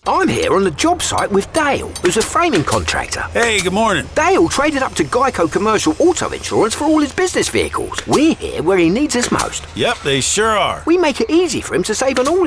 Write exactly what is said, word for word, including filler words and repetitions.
I'm here on the job site with Dale, who's a framing contractor. Hey, good morning. Dale traded up to Geico Commercial Auto Insurance for all his business vehicles. We're here where he needs us most. Yep, they sure are. We make it easy for him to save on all